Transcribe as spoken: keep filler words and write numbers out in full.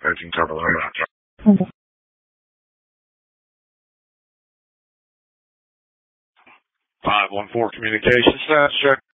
Paging Carolina. Okay. five one four Communications, sound check.